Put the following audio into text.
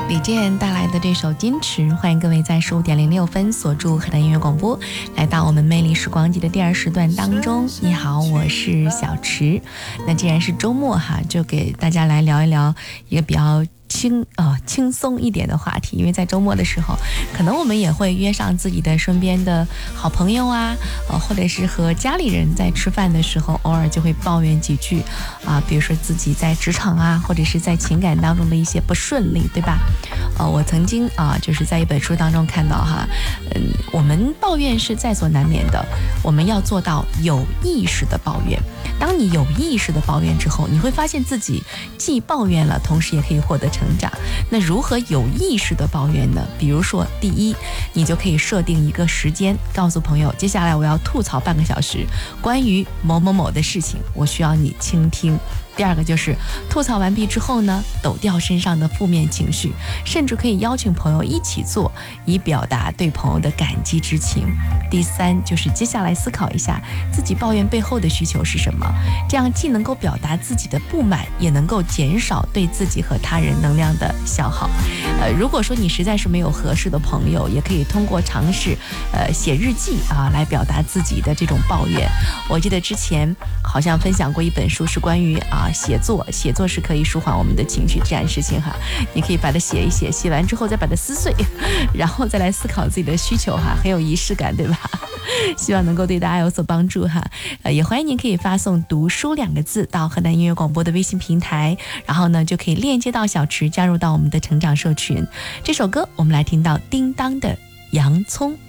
李健带来的这首《矜持》，欢迎各位在15点06分锁住河南音乐广播，来到我们魅力时光机的第2时段当中。你好，我是小池。那既然是周末哈，就给大家来聊一聊一个比较轻松一点的话题，因为在周末的时候，可能我们也会约上自己的身边的好朋友啊，或者是和家里人在吃饭的时候，偶尔就会抱怨几句啊，比如说自己在职场啊，或者是在情感当中的一些不顺利，对吧？我曾经就是在一本书当中看到哈，我们抱怨是在所难免的，我们要做到有意识的抱怨。当你有意识的抱怨之后，你会发现自己既抱怨了，同时也可以获得成长。那如何有意识的抱怨呢？比如说，第一，你就可以设定一个时间，告诉朋友，接下来我要吐槽半个小时，关于某某某的事情，我需要你倾听。第二个就是吐槽完毕之后呢，抖掉身上的负面情绪，甚至可以邀请朋友一起做，以表达对朋友的感激之情。第三就是接下来思考一下自己抱怨背后的需求是什么，这样既能够表达自己的不满，也能够减少对自己和他人能量的消耗。如果说你实在是没有合适的朋友，也可以通过尝试写日记来表达自己的这种抱怨。我记得之前好像分享过一本书，是关于写作是可以舒缓我们的情绪这件事情哈，你可以把它写一写，写完之后再把它撕碎，然后再来思考自己的需求哈，很有仪式感，对吧？希望能够对大家有所帮助哈。也欢迎您可以发送读书2个字到河南音乐广播的微信平台，然后呢就可以链接到小池，加入到我们的成长社群。这首歌我们来听到叮当的洋葱。